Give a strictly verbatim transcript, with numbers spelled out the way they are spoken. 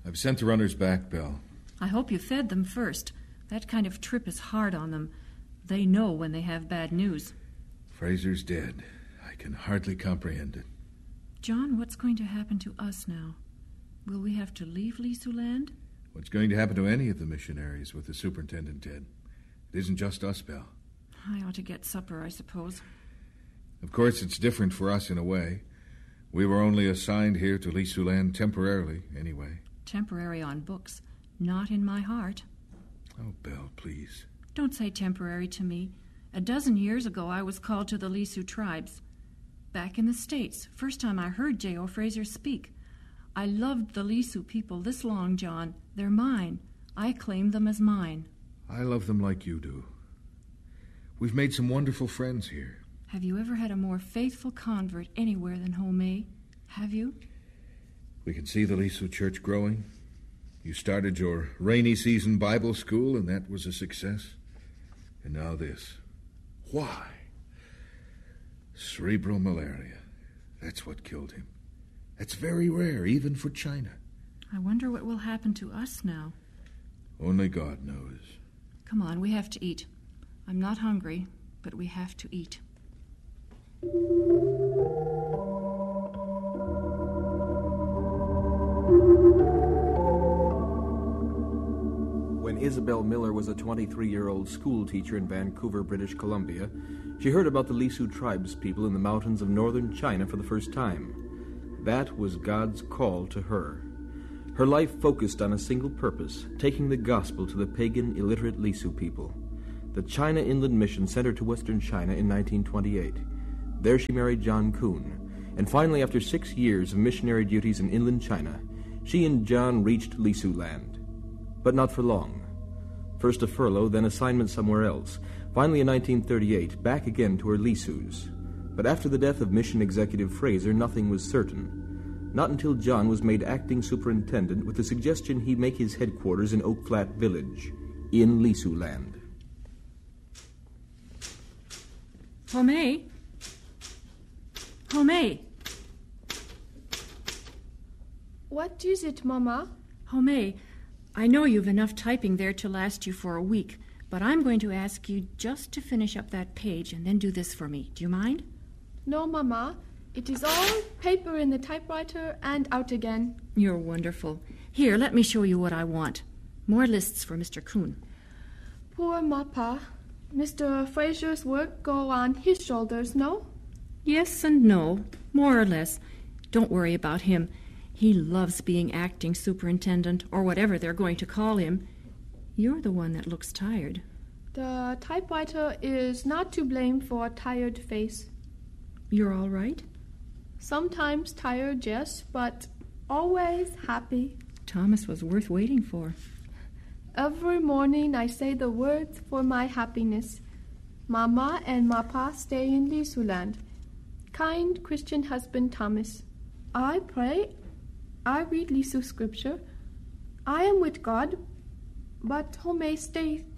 I've sent the runners back, Belle. I hope you fed them first. That kind of trip is hard on them. They know when they have bad news. Fraser's dead. I can hardly comprehend it. John, what's going to happen to us now? Will we have to leave Lisuland? What's going to happen to any of the missionaries with the superintendent dead? It isn't just us, Belle. I ought to get supper, I suppose. Of course, it's different for us in a way. We were only assigned here to Lisuland temporarily, anyway. Temporary on books, not in my heart. Oh, Belle, please. Don't say temporary to me. A dozen years ago, I was called to the Lisu tribes. Back in the States, first time I heard J O. Fraser speak. I loved the Lisu people this long, John. They're mine. I claim them as mine. I love them like you do. We've made some wonderful friends here. Have you ever had a more faithful convert anywhere than Homay? Have you? We can see the Lisu church growing. You started your rainy season Bible school, and that was a success. And now this. Why? Cerebral malaria. That's what killed him. That's very rare, even for China. I wonder what will happen to us now. Only God knows. Come on, we have to eat. I'm not hungry, but we have to eat. When Isabel Miller was a twenty-three-year-old school teacher in Vancouver, British Columbia, she heard about the Lisu tribes people in the mountains of northern China for the first time. That was God's call to her. Her life focused on a single purpose, taking the gospel to the pagan, illiterate Lisu people. The China Inland Mission sent her to western China in nineteen twenty-eight. There she married John Kuhn, and finally, after six years of missionary duties in inland China, she and John reached Lisu land. But not for long. First a furlough, then assignment somewhere else. Finally, in nineteen thirty-eight, back again to her Lisus. But after the death of Mission Executive Fraser, nothing was certain. Not until John was made acting superintendent with the suggestion he make his headquarters in Oak Flat Village, in Lisu land. Homay? Homay? What is it, Mama? Homay, I know you've enough typing there to last you for a week, but I'm going to ask you just to finish up that page and then do this for me. Do you mind? No, Mama. It is all paper in the typewriter and out again. You're wonderful. Here, let me show you what I want. More lists for Mister Kuhn. Poor Mappa. Mister Fraser's work go on his shoulders, no? Yes and no, more or less. Don't worry about him. He loves being acting superintendent, or whatever they're going to call him. You're the one that looks tired. The typewriter is not to blame for a tired face. You're all right? Sometimes tired, yes, but always happy. Thomas was worth waiting for. Every morning I say the words for my happiness. Mama and Mappa stay in Lisuland. Kind Christian husband Thomas. I pray. I read Lisu scripture. I am with God. But Homay stay